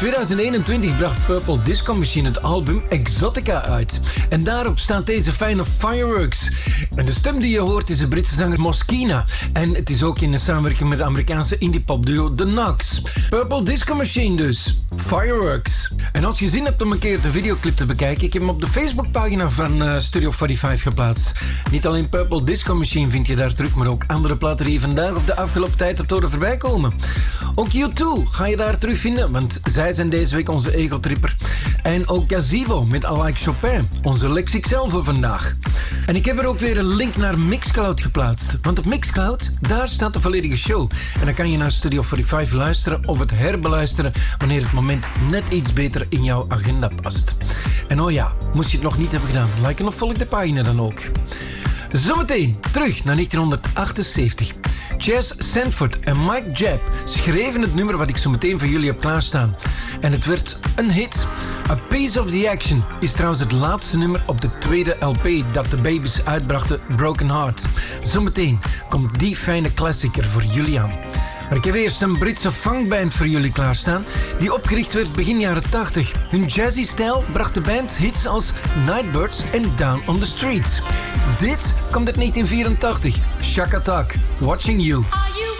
2021 bracht Purple Disco Machine het album Exotica uit. En daarop staat deze fijne Fireworks. En de stem die je hoort is de Britse zanger Moschina. En het is ook in de samenwerking met de Amerikaanse indie-pop duo The Knox. Purple Disco Machine dus. Fireworks. En als je zin hebt om een keer de videoclip te bekijken, ik heb hem op de Facebookpagina van Studio 45 geplaatst. Niet alleen Purple Disco Machine vind je daar terug, maar ook andere platen die je vandaag of de afgelopen tijd hebt horen voorbij komen. Ook U2 ga je daar terugvinden, want zij zijn deze week onze ego-tripper. En ook Gazebo met I Like Chopin, onze Lex XL voor vandaag. En ik heb er ook weer een link naar Mixcloud geplaatst. Want op Mixcloud, daar staat de volledige show. En dan kan je naar Studio 45 luisteren of het herbeluisteren wanneer het moment net iets beter in jouw agenda past. En oh ja, moest je het nog niet hebben gedaan, like of volg de pagina dan ook. Zometeen terug naar 1978. Chas Sanford en Mike Jebb schreven het nummer wat ik zo meteen voor jullie heb klaarstaan. En het werd een hit. A Piece of the Action is trouwens het laatste nummer op de tweede LP dat de Babies uitbrachten, Broken Heart. Zometeen komt die fijne klassieker voor jullie aan. Maar ik heb eerst een Britse funkband voor jullie klaarstaan, die opgericht werd begin jaren 80. Hun jazzy stijl bracht de band hits als Nightbirds en Down on the Streets. Dit komt uit 1984. Shaka Tak, Watching You.